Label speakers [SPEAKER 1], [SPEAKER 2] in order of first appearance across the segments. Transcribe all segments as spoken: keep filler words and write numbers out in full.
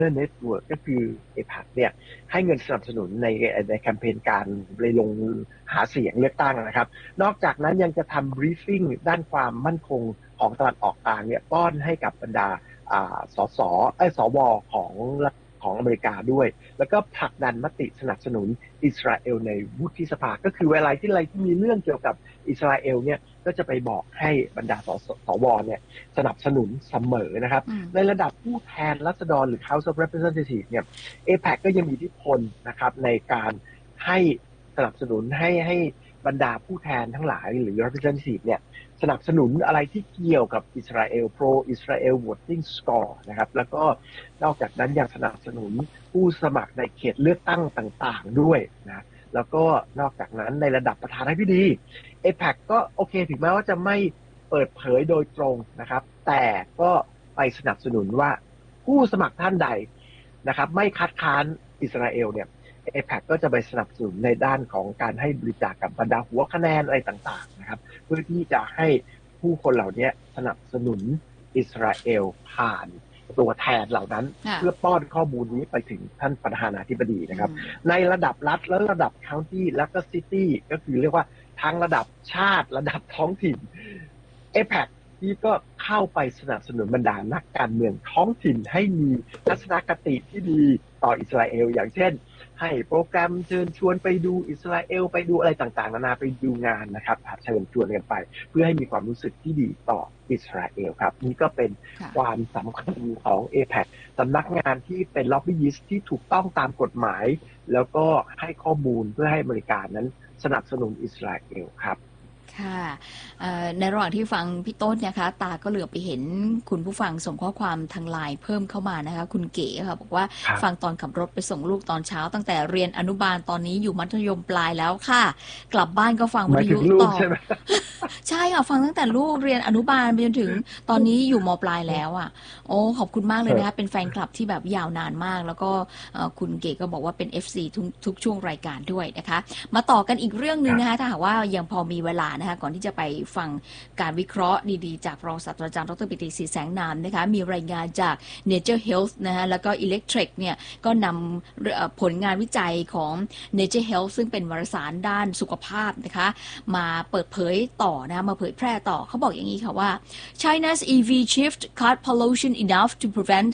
[SPEAKER 1] Network ก็คือ เอ พี เอ ซี เนี่ยให้เงินสนับสนุนในในแคมเปญการไปลงหาเสียงเลือกตั้งนะครับนอกจากนั้นยังจะทำ briefing ด้านความมั่นคงของตะวันออกกลางเนี่ยป้อนให้กับบรรดาสสไอ้สวของของอเมริกาด้วยแล้วก็ผลักดันมติสนับสนุนอิสราเอลในวุฒิสภาก็คือเวลาที่อะไรที่มีเรื่องเกี่ยวกับอิสราเอลเนี่ยก็จะไปบอกให้บรรดาสสวเนี่ยสนับสนุนเสมอนะครับในระดับผู้แทนราษฎรหรือ House of Representatives เนี่ย เอ พี เอ ซี ก็ยังมีอิทธิพลนะครับในการให้สนับสนุนให้ให้บรรดาผู้แทนทั้งหลายหรือ Representative เนี่ยสนับสนุนอะไรที่เกี่ยวกับอิสราเอล pro Israel voting score นะครับแล้วก็นอกจากนั้นยังสนับสนุนผู้สมัครในเขตเลือกตั้งต่างๆด้วยนะแล้วก็นอกจากนั้นในระดับประธานาธิบดี เอ พี เอ ซี ก็โอเคถึงแม้ว่าจะไม่เปิดเผยโดยตรงนะครับแต่ก็ไปสนับสนุนว่าผู้สมัครท่านใดนะครับไม่คัดค้านอิสราเอลเนี่ย เอ พี เอ ซี ก็จะไปสนับสนุนในด้านของการให้บริจาคกับบรรดาหัวคะแนนอะไรต่างๆนะครับเพื่อที่จะให้ผู้คนเหล่านี้สนับสนุนอิสราเอลผ่านตัวแทนเหล่านั้นเพื่อป้อนข้อมูลนี้ไปถึงท่านประธานาธิบดีนะครับในระดับรัฐและระดับ county และก็ city ก็คือเรียกว่าทั้งระดับชาติระดับท้องถิ่น เอ พี เอ ซี ที่ก็เข้าไปสนับสนุนบรรดานักการเมืองท้องถิ่นให้มีทัศนคติที่ดีต่ออิสราเอลอย่างเช่นให้โปรแกรมเชิญชวนไปดูอิสราเอลไปดูอะไรต่างๆนานาไปดูงานนะครับเชิญชวนกันไปเพื่อให้มีความรู้สึกที่ดีต่ออิสราเอลครับนี่ก็เป็นความสำคัญของ เอ พี เอ ซี สำนักงานที่เป็นล็อบบี้ยิสต์ที่ถูกต้องตามกฎหมายแล้วก็ให้ข้อมูลเพื่อให้อเมริกานั้นสนับสนุนอิสราเอลครับ
[SPEAKER 2] ค่ะในระหว่างที่ฟังพี่ต้นนะคะตาก็เหลือไปเห็นคุณผู้ฟังส่งข้อความทางไลน์เพิ่มเข้ามานะคะคุณเก๋ค่ะบอกว่าฟังตอนขับรถไปส่งลูกตอนเช้าตั้งแต่เรียนอนุบาลตอนนี้อยู่มัธยมปลายแล้วค่ะกลับบ้านก็ฟังวิทยุต่อใช่ค่ะฟังตั้งแต่ลูกเรียนอนุบาลไปจนถึงตอนนี้อยู่ม.ปลายแล้วอ่ะโอ้ขอบคุณมากเลยนะคะเป็นแฟนคลับที่แบบยาวนานมากแล้วก็คุณเก๋ก็บอกว่าเป็น เอฟ ซี ทุกทุกช่วงรายการด้วยนะคะมาต่อกันอีกเรื่องนึงนะคะถ้าหากว่ายังพอมีเวลานะคะก่อนที่จะไปฟังการวิเคราะห์ดีๆจากรองศาสตราจารย์ดร.ปิติศรีแสงนามนะคะมีรายงานจาก Nature Health นะคะแล้วก็ Electrek เนี่ยก็นำผลงานวิจัยของ Nature Health ซึ่งเป็นวารสารด้านสุขภาพนะคะมาเปิดเผยต่อนะมาเผยแพร่ต่อเขาบอกอย่างนี้ค่ะว่า China's อี วี shift cut pollution enough to prevent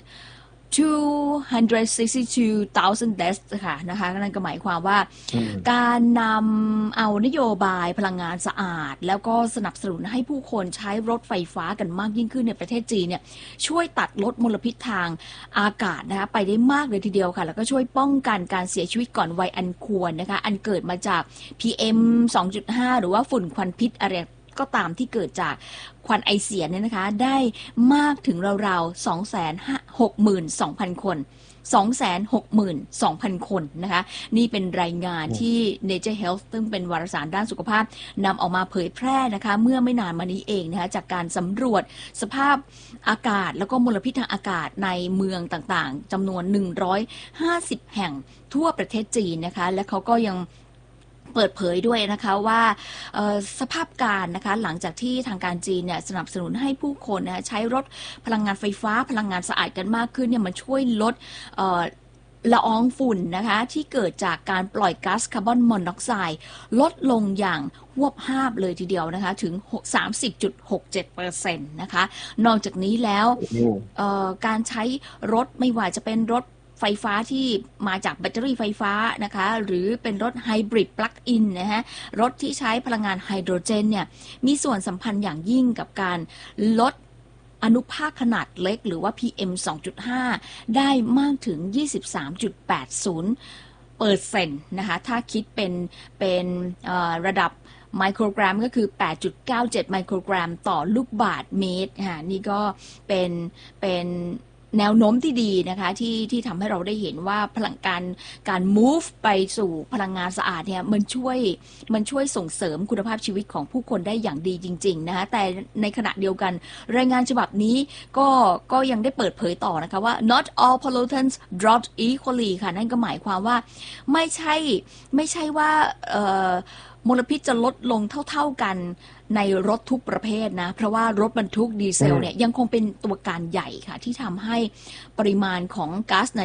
[SPEAKER 2] two hundred sixty-two thousand deaths ค่ะนะคะนั่นก็หมายความว่าการนำเอานโยบายพลังงานสะอาดแล้วก็สนับสนุนให้ผู้คนใช้รถไฟฟ้ากันมากยิ่งขึ้นในประเทศจีนเนี่ยช่วยตัดลดมลพิษทางอากาศนะคะไปได้มากเลยทีเดียวค่ะแล้วก็ช่วยป้องกันการเสียชีวิตก่อนวัยอันควรนะคะอันเกิดมาจาก พี เอ็ม สองจุดห้า หรือว่าฝุ่นควันพิษอะไรก็ตามที่เกิดจากควันไอเสียเนี่ยนะคะได้มากถึงราวๆ สองแสนหกหมื่นสองพัน คน สองแสนหกหมื่นสองพัน คนนะคะนี่เป็นรายงานที่ Nature Health ซึ่งเป็นวารสารด้านสุขภาพนำออกมาเผยแพร่นะคะเมื่อไม่นานมานี้เองนะคะจากการสำรวจสภาพอากาศแล้วก็มลพิษทางอากาศในเมืองต่างๆจำนวนหนึ่งร้อยห้าสิบแห่งทั่วประเทศจีนนะคะและเขาก็ยังเปิดเผยด้วยนะคะว่าสภาพการนะคะหลังจากที่ทางการจีนเนี่ยสนับสนุนให้ผู้คนนะใช้รถพลังงานไฟฟ้าพลังงานสะอาดกันมากขึ้นเนี่ยมันช่วยลดละอองฝุ่นนะคะที่เกิดจากการปล่อยก๊าซคาร์บอนมอนอกไซด์ลดลงอย่างหวบห้าบเลยทีเดียวนะคะถึง สามสิบจุดหกเจ็ดเปอร์เซ็นต์ นะคะนอกจากนี้แล้วการใช้รถไม่ว่าจะเป็นรถไฟฟ้าที่มาจากแบตเตอรี่ไฟฟ้านะคะหรือเป็นรถไฮบริดปลั๊กอินนะฮะรถที่ใช้พลังงานไฮโดรเจนเนี่ยมีส่วนสัมพันธ์อย่างยิ่งกับการลดอนุภาคขนาดเล็กหรือว่า พี เอ็ม สองจุดห้า ได้มากถึง ยี่สิบสามจุดแปดศูนย์เปอร์เซ็นต์ นะคะถ้าคิดเป็นเป็นระดับไมโครกรัมก็คือ แปดจุดเก้าเจ็ด ไมโครกรัมต่อลูกบาศก์เมตรค่ะนี่ก็เป็นเป็นแนวโน้มที่ดีนะคะที่ที่ทำให้เราได้เห็นว่าพลังการการ move ไปสู่พลังงานสะอาดเนี่ยมันช่วยมันช่วยส่งเสริมคุณภาพชีวิตของผู้คนได้อย่างดีจริงๆนะคะแต่ในขณะเดียวกันรายงานฉบับนี้ก็ก็ยังได้เปิดเผยต่อนะคะว่า not all pollutants dropped equally ค่ะนั่นก็หมายความว่าไม่ใช่ไม่ใช่ว่าเอ่อมลพิษจะลดลงเท่าๆกันในรถทุกประเภทนะเพราะว่ารถบรรทุกดีเซลเนี่ยยังคงเป็นตัวการใหญ่ค่ะที่ทำให้ปริมาณของก๊าซไน